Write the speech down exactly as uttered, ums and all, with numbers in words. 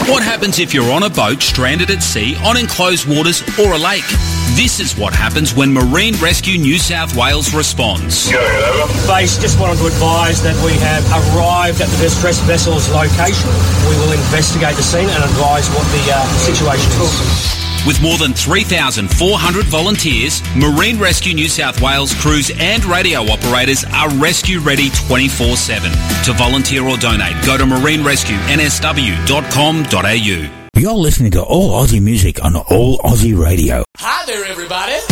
What happens if you're on a boat stranded at sea on enclosed waters or a lake? This is what happens when Marine Rescue New South Wales responds. Base, just wanted to advise that we have arrived at the distressed vessel's location. We will investigate the scene and advise what the uh, situation is. With more than three thousand four hundred volunteers, Marine Rescue New South Wales crews and radio operators are rescue ready twenty-four seven. To volunteer or donate, go to marine rescue n s w dot com dot a u. You're listening to All Aussie Music on All Aussie Radio. Hi there, everybody.